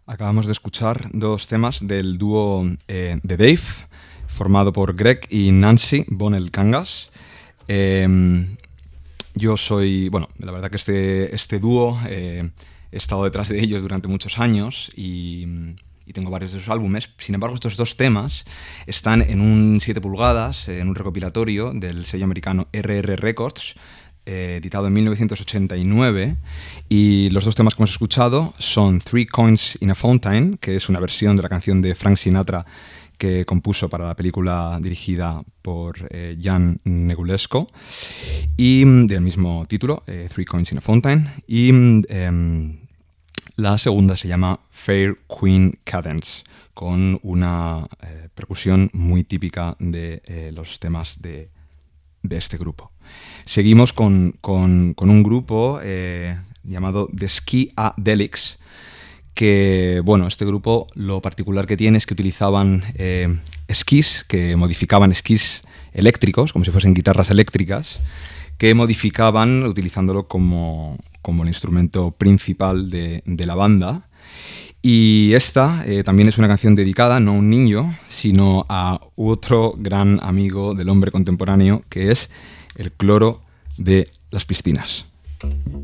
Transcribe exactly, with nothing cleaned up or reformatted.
Acabamos de escuchar dos temas del dúo eh, de Dave, formado por Greg y Nancy Bonnell Kangas. Eh, yo soy, bueno, la verdad que este, este dúo eh, he estado detrás de ellos durante muchos años y, y tengo varios de sus álbumes. Sin embargo, estos dos temas están en un siete pulgadas, en un recopilatorio del sello americano R R Records, Eh, editado en mil novecientos ochenta y nueve, y los dos temas que hemos escuchado son Three Coins in a Fountain, que es una versión de la canción de Frank Sinatra que compuso para la película dirigida por eh, Jan Negulesco, y del mismo título, eh, Three Coins in a Fountain, y eh, la segunda se llama Fair Queen Cadence, con una eh, percusión muy típica de eh, los temas de, de este grupo. Seguimos con, con, con un grupo eh, llamado The Ski-A-Delics, que, bueno, este grupo lo particular que tiene es que utilizaban eh, esquís, que modificaban esquís eléctricos, como si fuesen guitarras eléctricas, que modificaban utilizándolo como, como el instrumento principal de, de la banda. Y esta eh, también es una canción dedicada no a un niño, sino a otro gran amigo del hombre contemporáneo, que es el cloro de las piscinas.